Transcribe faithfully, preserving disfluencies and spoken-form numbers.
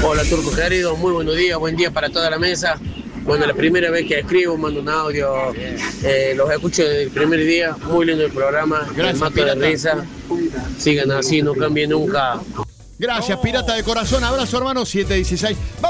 Hola Turco querido, muy buenos días, buen día para toda la mesa. Bueno, la primera vez que escribo, mando un audio, eh, los escucho desde el primer día, muy lindo el programa, Gracias, me mato pirata. de risa, sigan así, no cambien nunca. Gracias, pirata de corazón. Abrazo, hermano. siete dieciséis.